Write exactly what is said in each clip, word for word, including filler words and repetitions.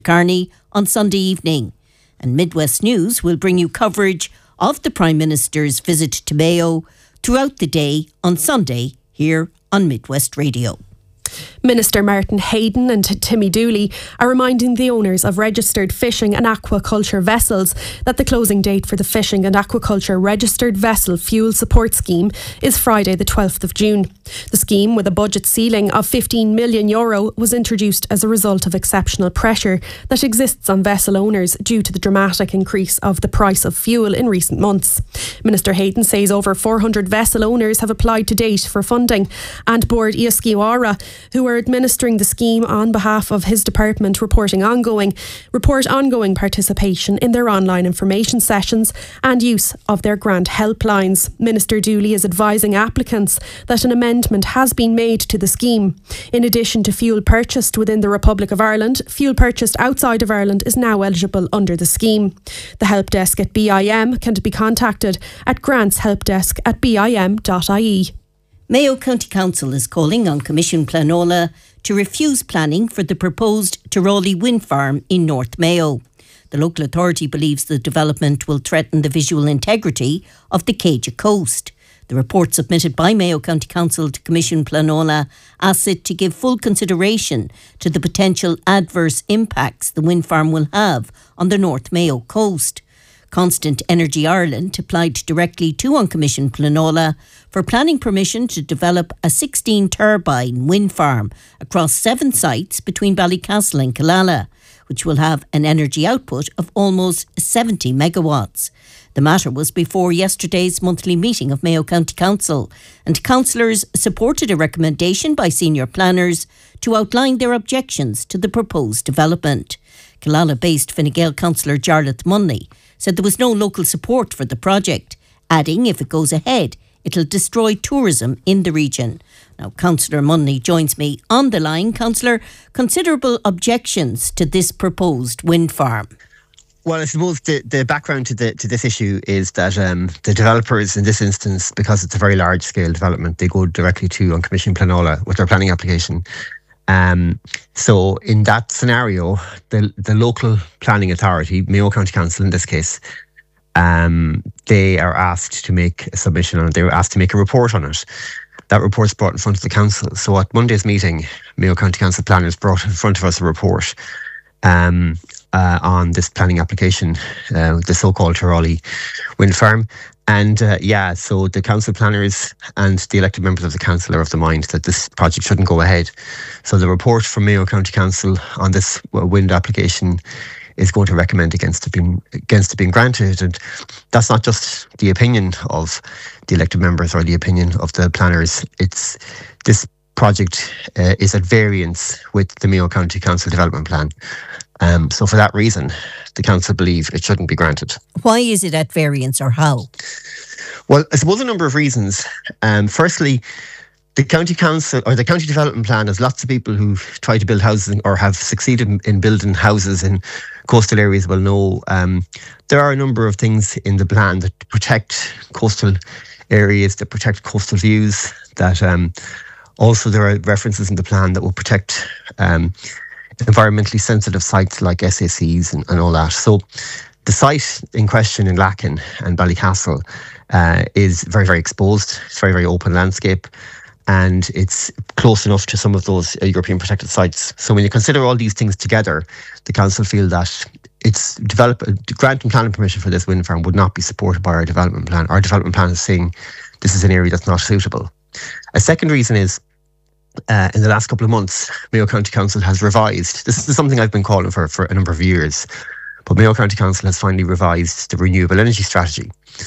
Carney on Sunday evening. And Midwest News will bring you coverage of the Prime Minister's visit to Mayo throughout the day on Sunday here on Midwest Radio. Minister Martin Hayden and Timmy Dooley are reminding the owners of registered fishing and aquaculture vessels that the closing date for the Fishing and Aquaculture Registered Vessel Fuel Support Scheme is Friday the twelfth of June. The scheme, with a budget ceiling of fifteen million euro, was introduced as a result of exceptional pressure that exists on vessel owners due to the dramatic increase of the price of fuel in recent months. Minister Hayden says over four hundred vessel owners have applied to date for funding, and Board Iasciwara, who are administering the scheme on behalf of his department, reporting ongoing, report ongoing participation in their online information sessions and use of their grant helplines. Minister Dooley is advising applicants that an amendment has been made to the scheme. In addition to fuel purchased within the Republic of Ireland, fuel purchased outside of Ireland is now eligible under the scheme. The help desk at B I M can be contacted at grantshelpdesk at b i m dot i e. Mayo County Council is calling on Commission Planola to refuse planning for the proposed Tiroli wind farm in North Mayo. The local authority believes the development will threaten the visual integrity of the Céide coast. The report submitted by Mayo County Council to Commission Planola asks it to give full consideration to the potential adverse impacts the wind farm will have on the North Mayo coast. Constant Energy Ireland applied directly to Uncommission Planola for planning permission to develop a sixteen turbine wind farm across seven sites between Ballycastle and Killala, which will have an energy output of almost seventy megawatts. The matter was before yesterday's monthly meeting of Mayo County Council, and councillors supported a recommendation by senior planners to outline their objections to the proposed development. Killala-based Fine Gael councillor Jarlath Munley said there was no local support for the project, adding if it goes ahead, it'll destroy tourism in the region. Now, Councillor Munley joins me on the line. Councillor, considerable objections to this proposed wind farm. Well, I suppose the, the background to the to this issue is that um, the developers in this instance, because it's a very large scale development, they go directly to Uncommission Planola with their planning application. Um, so in that scenario, the the local planning authority, Mayo County Council in this case, um, they are asked to make a submission on it. They were asked to make a report on it. That report's brought in front of the council. So at Monday's meeting, Mayo County Council planners brought in front of us a report um, uh, on this planning application, uh, the so-called Tiroli wind farm. And uh, yeah, so the council planners and the elected members of the council are of the mind that this project shouldn't go ahead. So the report from Mayo County Council on this wind application is going to recommend against it being against it being granted. And that's not just the opinion of the elected members or the opinion of the planners. It's this project uh, is at variance with the Mayo County Council Development Plan. Um, so for that reason, the council believe it shouldn't be granted. Why is it at variance, or how? Well, I suppose a number of reasons. Um, firstly, the county council or the county development plan has lots of people who try to build houses or have succeeded in, in building houses in coastal areas will know. Um, there are a number of things in the plan that protect coastal areas, that protect coastal views, that um, also there are references in the plan that will protect um, environmentally sensitive sites like S A Cs and, and all that. So the site in question in Lacken and Ballycastle uh, is very, very exposed. It's very, very open landscape, and it's close enough to some of those uh, European protected sites. So when you consider all these things together, the council feel that it's develop uh, granting planning permission for this wind farm would not be supported by our development plan. Our development plan is saying this is an area that's not suitable. A second reason is Uh, in the last couple of months, Mayo County Council has revised. This is something I've been calling for for a number of years, but Mayo County Council has finally revised the renewable energy strategy.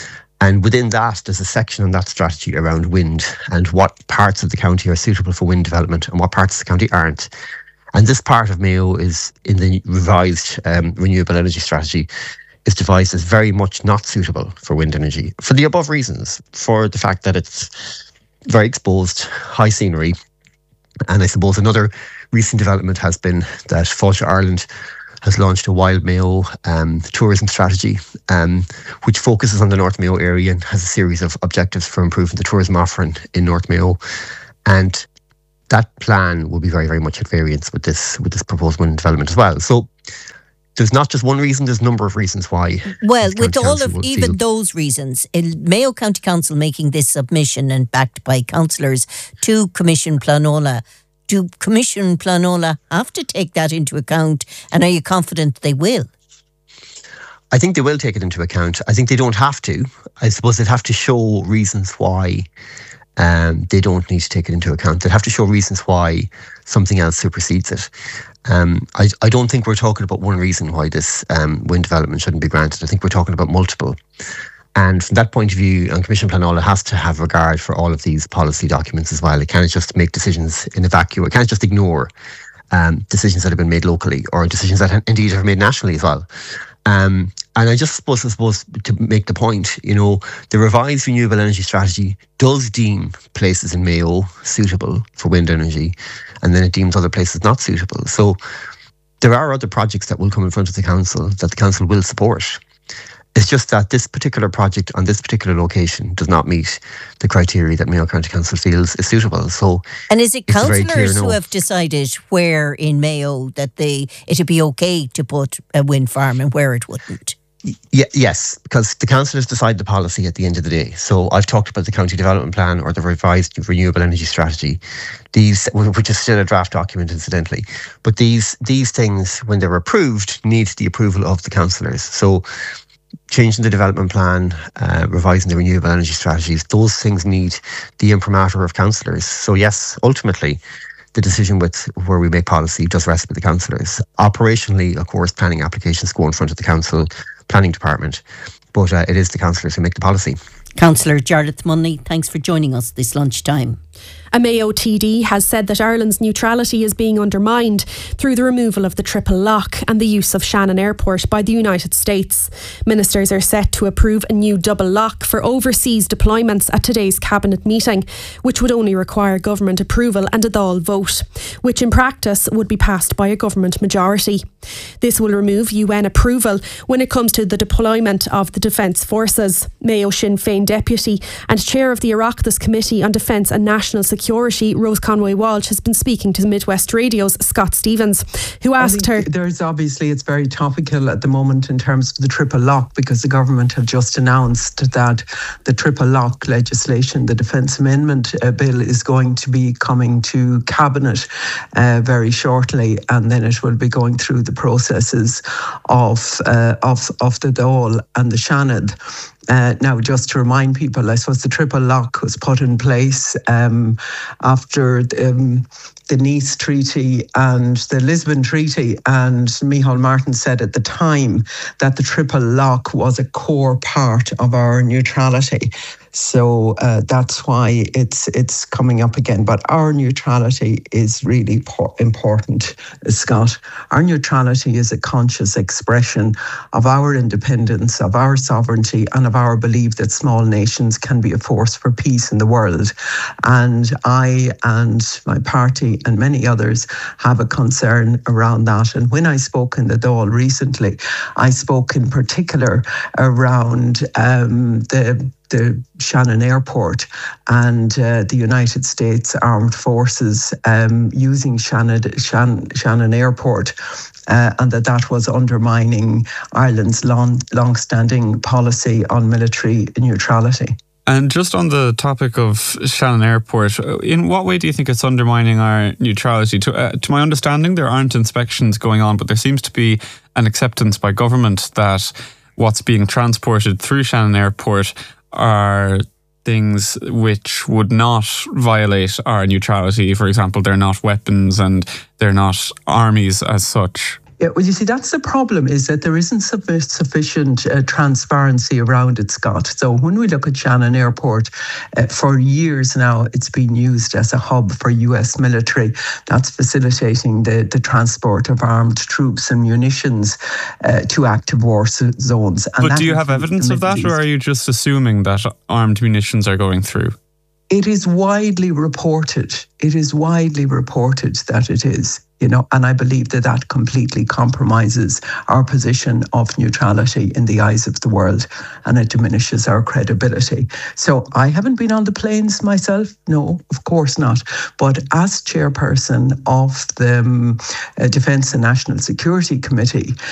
And within that, there's a section on that strategy around wind and what parts of the county are suitable for wind development and what parts of the county aren't. And this part of Mayo is in the revised um, renewable energy strategy is devised as very much not suitable for wind energy for the above reasons, for the fact that it's very exposed, high scenery. And I suppose another recent development has been that Fáilte Ireland has launched a Wild Mayo um, tourism strategy, um, which focuses on the North Mayo area and has a series of objectives for improving the tourism offering in North Mayo. And that plan will be very, very much at variance with this with this proposed wind development as well. So there's not just one reason, there's a number of reasons why. Well, with all of even those reasons, Mayo County Council making this submission and backed by councillors to Commission Planola, do Commission Planola have to take that into account, and are you confident they will? I think they will take it into account. I think they don't have to. I suppose they'd have to show reasons why um, they don't need to take it into account. They'd have to show reasons why something else supersedes it. Um, I, I don't think we're talking about one reason why this um, wind development shouldn't be granted. I think we're talking about multiple. And from that point of view, and Commission Planola has to have regard for all of these policy documents as well. It can't just make decisions in a vacuum. It can't just ignore um, decisions that have been made locally or decisions that indeed are made nationally as well. Um, and I just suppose, I suppose to make the point, you know, the revised renewable energy strategy does deem places in Mayo suitable for wind energy, and then it deems other places not suitable. So there are other projects that will come in front of the council that the council will support. It's just that this particular project on this particular location does not meet the criteria that Mayo County Council feels is suitable. So, and is it councillors who have decided where in Mayo that they it would be okay to put a wind farm and where it wouldn't? Yeah, yes, because the councillors decide the policy at the end of the day. So I've talked about the county development plan or the revised renewable energy strategy, these, which is still a draft document incidentally. But these these things, when they're approved, need the approval of the councillors. So changing the development plan, uh, revising the renewable energy strategies, those things need the imprimatur of councillors. So yes, ultimately, the decision with where we make policy does rest with the councillors. Operationally, of course, planning applications go in front of the council planning department, but uh, it is the councillors who make the policy. Councillor Jarlath Munley, thanks for joining us this lunchtime. A Mayo T D has said that Ireland's neutrality is being undermined through the removal of the triple lock and the use of Shannon Airport by the United States. Ministers are set to approve a new double lock for overseas deployments at today's cabinet meeting, which would only require government approval and a Dáil vote, which in practice would be passed by a government majority. This will remove U N approval when it comes to the deployment of the Defence Forces. Mayo Sinn Féin deputy and chair of the Oireachtas Committee on Defence and National Security, Rose Conway-Walsh, has been speaking to Midwest Radio's Scott Stevens, who asked her... There's obviously, it's very topical at the moment in terms of the triple lock, because the government have just announced that the triple lock legislation, the Defence Amendment uh, Bill, is going to be coming to Cabinet uh, very shortly, and then it will be going through the processes of, uh, of, of the Dáil and the Shannon. Uh, now, just to remind people, I suppose the triple lock was put in place um, after the, um, the Nice Treaty and the Lisbon Treaty, and Micheál Martin said at the time that the triple lock was a core part of our neutrality. So uh, that's why it's it's coming up again. But our neutrality is really por- important, Scott. Our neutrality is a conscious expression of our independence, of our sovereignty, and of our belief that small nations can be a force for peace in the world. And I and my party and many others have a concern around that. And when I spoke in the Dáil recently, I spoke in particular around um, the the Shannon Airport and uh, the United States Armed Forces um, using Shannon, Shannon, Shannon Airport, uh, and that that was undermining Ireland's long, long-standing policy on military neutrality. And just on the topic of Shannon Airport, in what way do you think it's undermining our neutrality? To, uh, to my understanding, there aren't inspections going on, but there seems to be an acceptance by government that what's being transported through Shannon Airport are things which would not violate our neutrality. For example, they're not weapons and they're not armies as such. Yeah, well, you see, that's the problem, is that there isn't sufficient uh, transparency around it, Scott. So when we look at Shannon Airport, uh, for years now, it's been used as a hub for U S military. That's facilitating the, the transport of armed troops and munitions uh, to active war zones. And but do you have evidence of that, or are you just assuming that armed munitions are going through? It is widely reported. It is widely reported that it is. You know, and I believe that that completely compromises our position of neutrality in the eyes of the world, and it diminishes our credibility. So I haven't been on the planes myself. No, of course not. But as chairperson of the um, uh, Defence and National Security Committee,